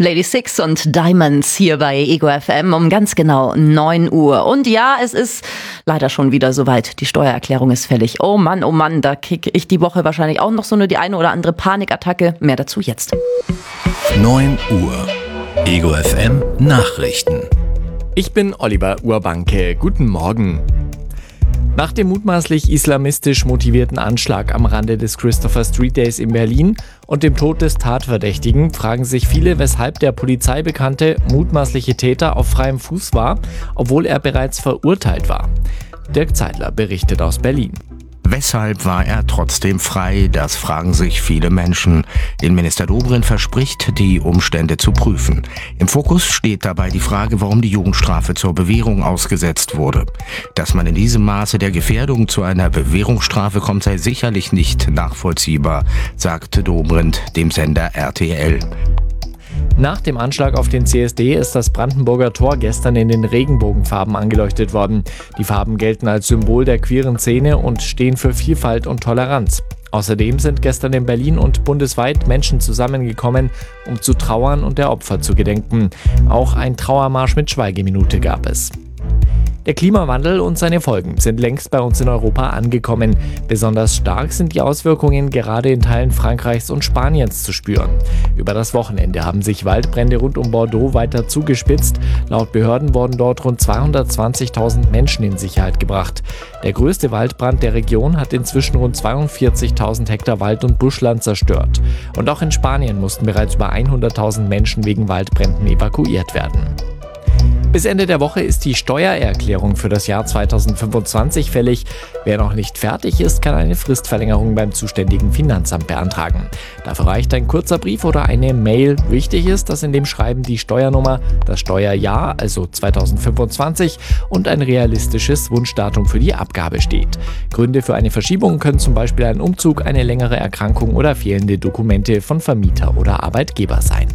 Lady Six und Diamonds hier bei Ego FM um ganz genau 9 Uhr. Und ja, es ist leider schon wieder soweit. Die Steuererklärung ist fällig. Oh Mann, da kriege ich die Woche wahrscheinlich auch noch so die eine oder andere Panikattacke. Mehr dazu jetzt. 9 Uhr. Ego FM Nachrichten. Ich bin Oliver Urbanke. Guten Morgen. Nach dem mutmaßlich islamistisch motivierten Anschlag am Rande des Christopher Street Days in Berlin und dem Tod des Tatverdächtigen fragen sich viele, weshalb der Polizei bekannte mutmaßliche Täter auf freiem Fuß war, obwohl er bereits verurteilt war. Dirk Zeitler berichtet aus Berlin. Weshalb war er trotzdem frei? Das fragen sich viele Menschen. Innenminister Dobrindt verspricht, die Umstände zu prüfen. Im Fokus steht dabei die Frage, warum die Jugendstrafe zur Bewährung ausgesetzt wurde. Dass man in diesem Maße der Gefährdung zu einer Bewährungsstrafe kommt, sei sicherlich nicht nachvollziehbar, sagte Dobrindt dem Sender RTL. Nach dem Anschlag auf den CSD ist das Brandenburger Tor gestern in den Regenbogenfarben angeleuchtet worden. Die Farben gelten als Symbol der queeren Szene und stehen für Vielfalt und Toleranz. Außerdem sind gestern in Berlin und bundesweit Menschen zusammengekommen, um zu trauern und der Opfer zu gedenken. Auch ein Trauermarsch mit Schweigeminute gab es. Der Klimawandel und seine Folgen sind längst bei uns in Europa angekommen. Besonders stark sind die Auswirkungen gerade in Teilen Frankreichs und Spaniens zu spüren. Über das Wochenende haben sich Waldbrände rund um Bordeaux weiter zugespitzt. Laut Behörden wurden dort rund 220.000 Menschen in Sicherheit gebracht. Der größte Waldbrand der Region hat inzwischen rund 42.000 Hektar Wald- und Buschland zerstört. Und auch in Spanien mussten bereits über 100.000 Menschen wegen Waldbränden evakuiert werden. Bis Ende der Woche ist die Steuererklärung für das Jahr 2025 fällig. Wer noch nicht fertig ist, kann eine Fristverlängerung beim zuständigen Finanzamt beantragen. Dafür reicht ein kurzer Brief oder eine Mail. Wichtig ist, dass in dem Schreiben die Steuernummer, das Steuerjahr, also 2025, und ein realistisches Wunschdatum für die Abgabe steht. Gründe für eine Verschiebung können zum Beispiel ein Umzug, eine längere Erkrankung oder fehlende Dokumente von Vermieter oder Arbeitgeber sein.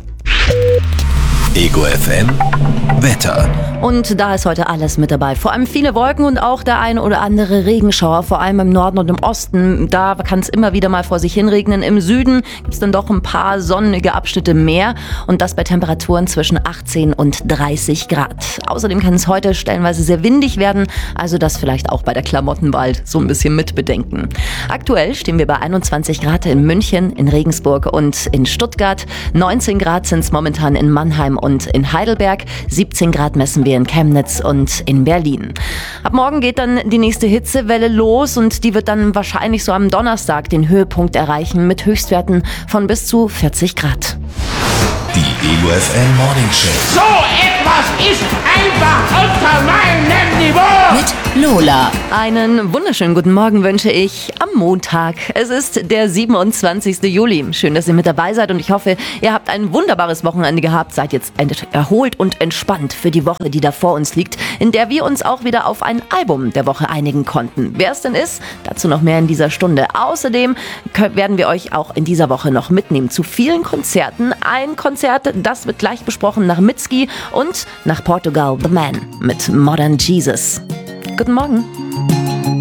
Ego FM Wetter. Und da ist heute alles mit dabei. Vor allem viele Wolken und auch der ein oder andere Regenschauer, vor allem im Norden und im Osten. Da kann es immer wieder mal vor sich hin regnen. Im Süden gibt es dann doch ein paar sonnige Abschnitte mehr und das bei Temperaturen zwischen 18 und 30 Grad. Außerdem kann es heute stellenweise sehr windig werden, also das vielleicht auch bei der Klamottenwahl so ein bisschen mitbedenken. Aktuell stehen wir bei 21 Grad in München, in Regensburg und in Stuttgart. 19 Grad sind es momentan in Mannheim und in Heidelberg. 17 Grad messen wir in Chemnitz und in Berlin. Ab morgen geht dann die nächste Hitzewelle los und die wird dann wahrscheinlich so am Donnerstag den Höhepunkt erreichen mit Höchstwerten von bis zu 40 Grad. Die Ego FM Morning Show. So etwas ist einfach unter meinem Niveau. Mit Lola. Einen wunderschönen guten Morgen wünsche ich am Montag. Es ist der 27. Juli. Schön, dass ihr mit dabei seid und ich hoffe, ihr habt ein wunderbares Wochenende gehabt, seid jetzt erholt und entspannt für die Woche, die da vor uns liegt, in der wir uns auch wieder auf ein Album der Woche einigen konnten. Wer es denn ist, dazu noch mehr in dieser Stunde. Außerdem werden wir euch auch in dieser Woche noch mitnehmen zu vielen Konzerten. Ein Konzert, das wird gleich besprochen nach Mitski und nach Portugal The Man mit Modern Jesus. Guten Morgen.